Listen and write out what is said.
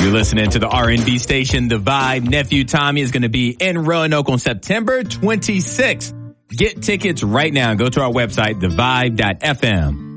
You're listening to the R&B station, The Vibe. Nephew Tommy is going to be in Roanoke on September 26th. Get tickets right now. Go to our website, thevibe.fm.